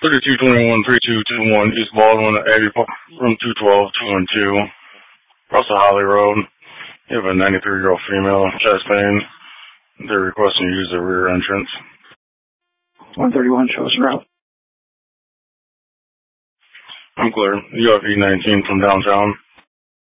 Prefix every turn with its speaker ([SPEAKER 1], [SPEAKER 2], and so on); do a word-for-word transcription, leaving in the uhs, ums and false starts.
[SPEAKER 1] thirty-two twenty-one, thirty-two twenty-one East Baldwin, Abbey Park, room two twelve, two one two, Russell Holly Road. You have a ninety-three-year-old female, chest pain. They're requesting you use the rear entrance.
[SPEAKER 2] one thirty-one, show us route.
[SPEAKER 1] I'm clear. You have E nineteen from downtown.